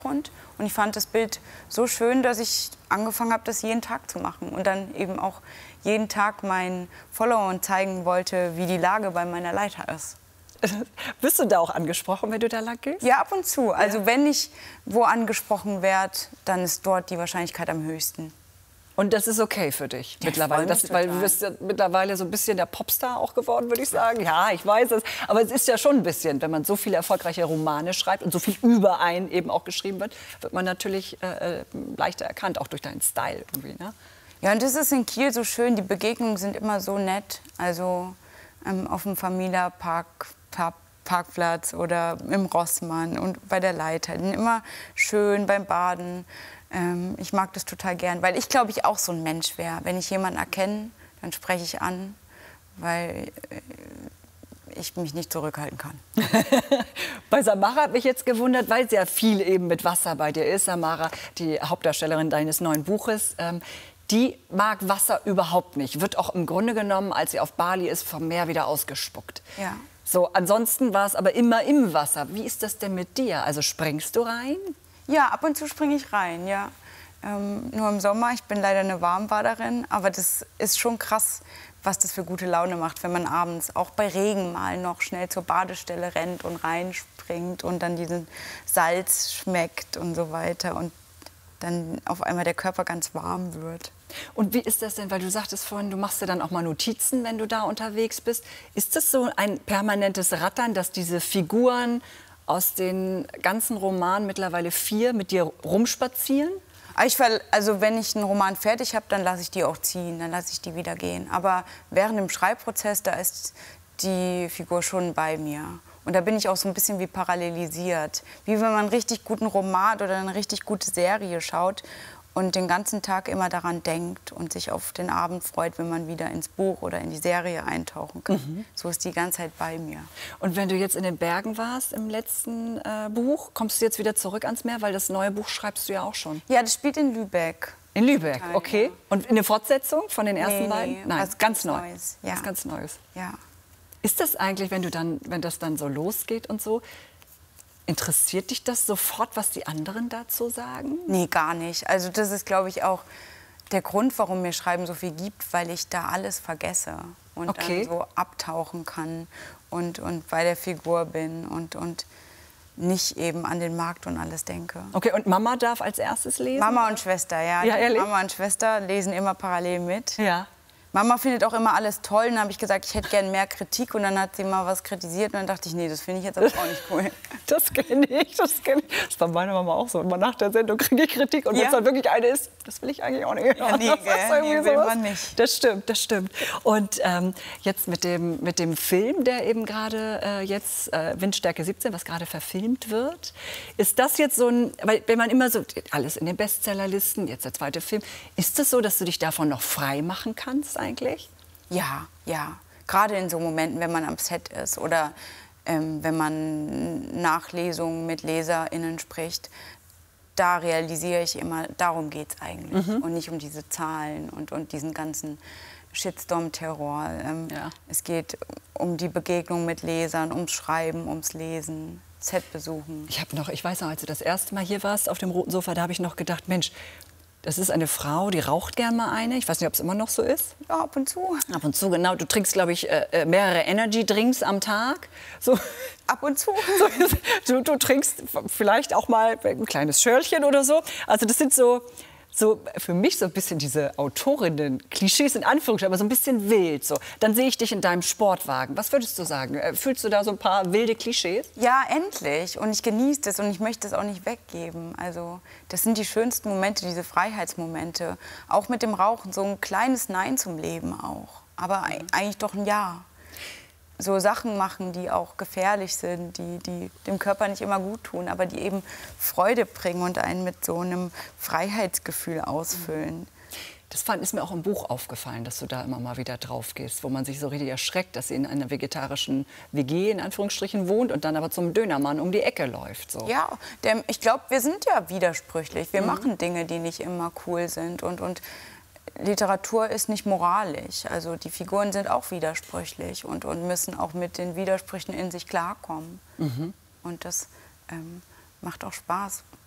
Und ich fand das Bild so schön, dass ich angefangen habe, das jeden Tag zu machen. Und dann eben auch jeden Tag meinen Followern zeigen wollte, wie die Lage bei meiner Leiter ist. Bist du da auch angesprochen, wenn du da lang gehst? Ja, ab und zu. Also wenn ich wo angesprochen werde, dann ist dort die Wahrscheinlichkeit am höchsten. Und das ist okay für dich mittlerweile, weil du bist ja mittlerweile so ein bisschen der Popstar auch geworden, würde ich sagen. Ja, ich weiß es, aber es ist ja schon ein bisschen, wenn man so viele erfolgreiche Romane schreibt und so viel über einen eben auch geschrieben wird man natürlich leichter erkannt, auch durch deinen Style irgendwie, ne? Ja, und das ist in Kiel so schön, die Begegnungen sind immer so nett, also auf dem Familia Parkplatz oder im Rossmann und bei der Leiter, immer schön beim Baden. Ich mag das total gern, weil ich glaube, ich auch so ein Mensch wäre. Wenn ich jemanden erkenne, dann spreche ich an, weil ich mich nicht zurückhalten kann. Bei Samara hat mich jetzt gewundert, weil sehr viel eben mit Wasser bei dir ist. Samara, die Hauptdarstellerin deines neuen Buches, die mag Wasser überhaupt nicht. Wird auch im Grunde genommen, als sie auf Bali ist, vom Meer wieder ausgespuckt. Ja. So, ansonsten war es aber immer im Wasser. Wie ist das denn mit dir? Also springst du rein? Ja, ab und zu springe ich rein, ja. Nur im Sommer, ich bin leider eine Warmbaderin, aber das ist schon krass, was das für gute Laune macht, wenn man abends auch bei Regen mal noch schnell zur Badestelle rennt und reinspringt und dann diesen Salz schmeckt und so weiter und dann auf einmal der Körper ganz warm wird. Und wie ist das denn, weil du sagtest vorhin, du machst dir dann auch mal Notizen, wenn du da unterwegs bist. Ist das so ein permanentes Rattern, dass diese Figuren aus den ganzen Romanen, mittlerweile 4, mit dir rumspazieren? Also wenn ich einen Roman fertig habe, dann lasse ich die auch ziehen, dann lasse ich die wieder gehen. Aber während dem Schreibprozess, da ist die Figur schon bei mir. Und da bin ich auch so ein bisschen wie parallelisiert. Wie wenn man einen richtig guten Roman oder eine richtig gute Serie schaut und den ganzen Tag immer daran denkt und sich auf den Abend freut, wenn man wieder ins Buch oder in die Serie eintauchen kann. Mhm. So ist die ganze Zeit bei mir. Und wenn du jetzt in den Bergen warst im letzten Buch, kommst du jetzt wieder zurück ans Meer? Weil das neue Buch schreibst du ja auch schon. Ja, das spielt in Lübeck. In Lübeck, okay. Ja. Und in der Fortsetzung von den ersten beiden? Nee, nein, was ganz neu. Neues. Ja. Was ganz Neues. Ja. Ist das eigentlich, wenn das dann so losgeht und so, interessiert dich das sofort, was die anderen dazu sagen? Nee, gar nicht. Also das ist, glaube ich, auch der Grund, warum mir Schreiben so viel gibt, weil ich da alles vergesse und dann so abtauchen kann und bei der Figur bin und nicht eben an den Markt und alles denke. Okay, und Mama darf als erstes lesen? Mama und Schwester, ja. Ja, ehrlich? Mama und Schwester lesen immer parallel mit. Ja. Mama findet auch immer alles toll. Dann habe ich gesagt, ich hätte gerne mehr Kritik. Und dann hat sie mal was kritisiert. Und dann dachte ich, nee, das finde ich jetzt aber auch nicht cool. Das kenne ich, das kenne ich. Das war meine Mama auch so. Immer nach der Sendung kriege ich Kritik. Und wenn es dann wirklich eine ist, das will ich eigentlich auch nicht. Ja, nee, will man nicht. Das stimmt, das stimmt. Und jetzt mit dem Film, der eben gerade jetzt, Windstärke 17, was gerade verfilmt wird, ist das jetzt so ein, weil wenn man immer so, alles in den Bestsellerlisten, jetzt der zweite Film, ist das so, dass du dich davon noch frei machen kannst eigentlich? Ja, ja. Gerade in so Momenten, wenn man am Set ist oder wenn man Nachlesungen mit LeserInnen spricht, da realisiere ich immer, darum geht es eigentlich. Und nicht um diese Zahlen und diesen ganzen Shitstorm-Terror. Es geht um die Begegnung mit Lesern, ums Schreiben, ums Lesen, Set besuchen. Ich weiß noch, als du das erste Mal hier warst auf dem roten Sofa, da habe ich noch gedacht, Mensch, das ist eine Frau, die raucht gern mal eine. Ich weiß nicht, ob es immer noch so ist. Ja, ab und zu. Ab und zu, genau. Du trinkst, glaube ich, mehrere Energy-Drinks am Tag. So. Ab und zu. Du trinkst vielleicht auch mal ein kleines Schörlchen oder so. Also das sind so für mich so ein bisschen diese Autorinnen-Klischees in Anführungsstrichen, aber so ein bisschen wild. So. Dann sehe ich dich in deinem Sportwagen. Was würdest du sagen? Fühlst du da so ein paar wilde Klischees? Ja, endlich. Und ich genieße das und ich möchte es auch nicht weggeben. Also das sind die schönsten Momente, diese Freiheitsmomente. Auch mit dem Rauchen, so ein kleines Nein zum Leben auch. Aber eigentlich doch ein Ja. So Sachen machen, die auch gefährlich sind, die dem Körper nicht immer gut tun, aber die eben Freude bringen und einen mit so einem Freiheitsgefühl ausfüllen. Das ist mir auch im Buch aufgefallen, dass du da immer mal wieder drauf gehst, wo man sich so richtig erschreckt, dass sie in einer vegetarischen WG in Anführungsstrichen wohnt und dann aber zum Dönermann um die Ecke läuft. So. Ja, ich glaube, wir sind ja widersprüchlich. Wir machen Dinge, die nicht immer cool sind und Literatur ist nicht moralisch. Also die Figuren sind auch widersprüchlich und müssen auch mit den Widersprüchen in sich klarkommen. Und das macht auch Spaß.